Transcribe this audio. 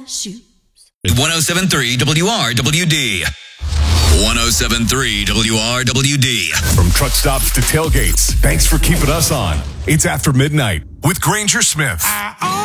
shoes. 107.3 WRWD. 107.3 WRWD. From truck stops to tailgates, thanks for keeping us on. It's After Midnight with Granger Smith.